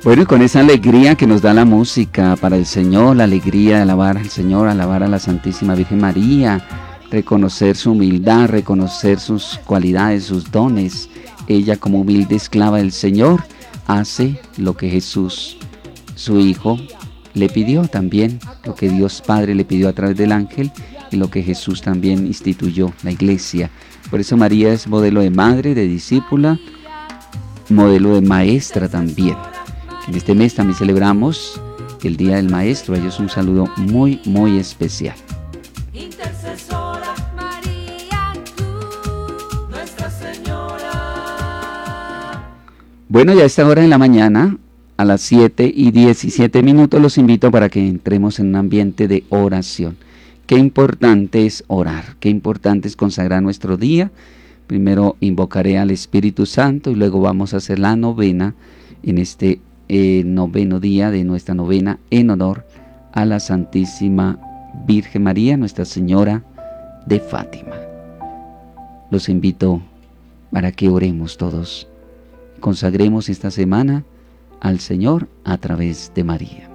Bueno, y con esa alegría que nos da la música para el Señor, la alegría de alabar al Señor, alabar a la Santísima Virgen María, reconocer su humildad, reconocer sus cualidades, sus dones. Ella, como humilde esclava del Señor, hace lo que Jesús, su Hijo, le pidió también, lo que Dios Padre le pidió a través del ángel y lo que Jesús también instituyó, la Iglesia. Por eso María es modelo de madre, de discípula, modelo de maestra también. En este mes también celebramos el Día del Maestro. A ellos un saludo muy, muy especial. Intercesora María, tú, Nuestra Señora. Bueno, ya a esta hora de la mañana, a las 7:17, los invito para que entremos en un ambiente de oración. Qué importante es orar, qué importante es consagrar nuestro día. Primero invocaré al Espíritu Santo y luego vamos a hacer la novena en este noveno día de nuestra novena en honor a la Santísima Virgen María, Nuestra Señora de Fátima. Los invito para que oremos todos, consagremos esta semana al Señor a través de María.